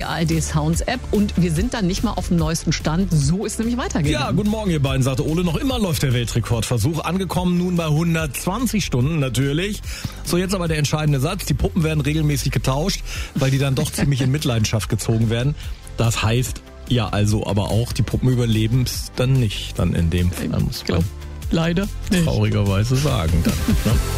ARD Sounds App und wir sind dann nicht mal auf dem neuesten Stand. So ist nämlich weitergegangen. Ja, guten Morgen ihr beiden, sagte Ole. Noch immer läuft der Weltrekordversuch. Angekommen nun bei 120 Stunden natürlich. So, jetzt aber der entscheidende Satz. Die Puppen werden regelmäßig getauscht, weil die dann doch ziemlich in Mitleidenschaft gezogen werden. Das heißt, ja, also aber auch, die Puppen überleben es dann nicht. Dann in dem Fall muss man leider nicht. Traurigerweise sagen dann. Ne?